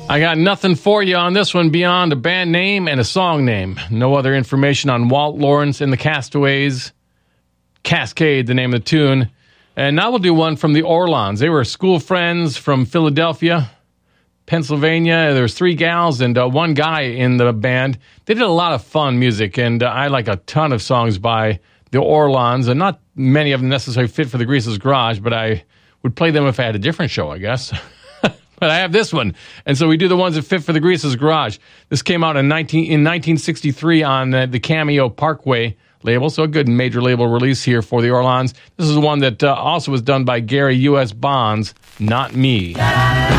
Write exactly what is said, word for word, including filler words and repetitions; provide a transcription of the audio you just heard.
I got nothing for you on this one beyond a band name and a song name. No other information on Walt Lawrence and the Castaways. Cascade, the name of the tune. And now we'll do one from the Orlons. They were school friends from Philadelphia, Pennsylvania. There was three gals and uh, one guy in the band. They did a lot of fun music, and uh, I like a ton of songs by the Orlons, and not many of them necessarily fit for the Greases Garage, but I would play them if I had a different show, I guess. But I have this one, and so we do the ones that fit for the Greases Garage. This came out in nineteen in nineteen sixty-three on uh, the Cameo Parkway label, so a good major label release here for the Orlons. This is one that uh, also was done by Gary U S. Bonds, Not Me.